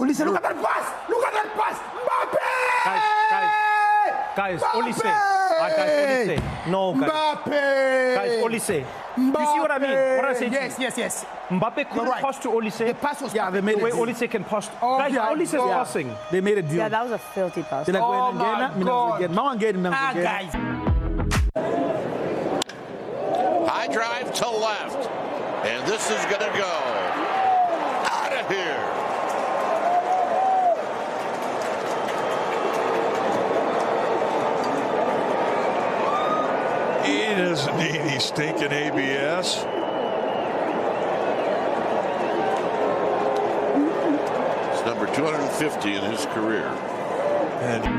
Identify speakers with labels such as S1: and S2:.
S1: Olise, look at that pass! Look at that pass!
S2: Guys, Olise. Guys, Olise. No, guys.
S1: Mbappe!
S2: Guys, Olise. You see what I mean? What I say to you?
S1: Yes.
S2: Mbappe couldn't pass to Olise.
S1: The pass was
S2: the way Olise can pass. Guys, Olise is passing.
S1: They made a deal.
S3: Yeah, that was a filthy pass.
S1: Oh my God.
S3: Guys.
S4: High drive to left. And this is going to go out of here.
S5: He doesn't need any stinking ABS.
S4: It's number 250 in his career.
S5: And